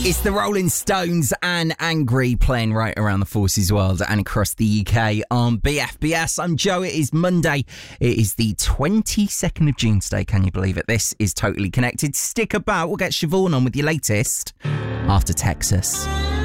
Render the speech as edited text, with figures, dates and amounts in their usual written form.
It's the Rolling Stones and Angry playing right around the Forces world and across the UK on BFBS. I'm Joe. It is Monday. It is the 22nd of June today. Can you believe it? This is Totally Connected. Stick about. We'll get Siobhan on with your latest after Texas.